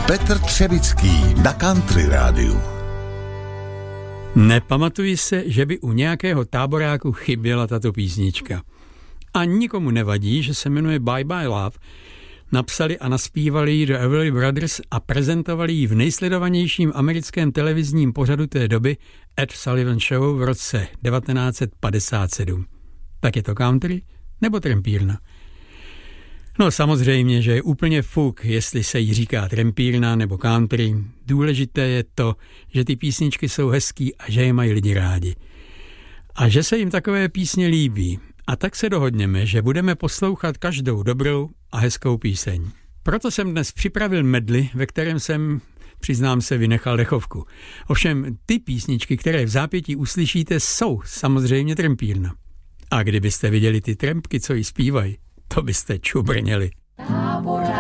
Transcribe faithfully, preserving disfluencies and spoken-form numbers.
Petr Třevický na Country rádiu. Nepamatuji se, že by u nějakého táboráku chyběla tato písnička. A nikomu nevadí, že se jmenuje Bye Bye Love. Napsali a naspívali ji do Everly Brothers a prezentovali ji v nejsledovanějším americkém televizním pořadu té doby Ed Sullivan Show v roce devatenáct set padesát sedm. Tak je to country nebo trampírna? No samozřejmě, že je úplně fuk, jestli se jí říká trampírna nebo country. Důležité je to, že ty písničky jsou hezký a že je mají lidi rádi. A že se jim takové písně líbí. A tak se dohodněme, že budeme poslouchat každou dobrou a hezkou píseň. Proto jsem dnes připravil medley, ve kterém jsem, přiznám se, vynechal dechovku. Ovšem ty písničky, které v zápětí uslyšíte, jsou samozřejmě trampírna. A kdybyste viděli ty trampky, co jí zpívají, to byste čubrněli.